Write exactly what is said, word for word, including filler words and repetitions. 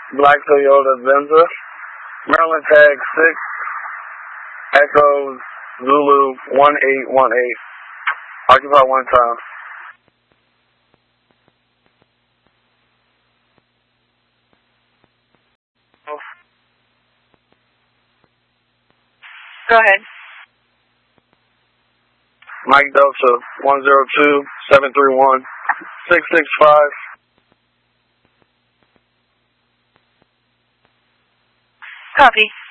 Black Toyota Venza. Maryland tag six. Echo Zulu one eight one eight. Occupy one time. Go ahead. Mike Delta one zero two seven three one six six five. Copy.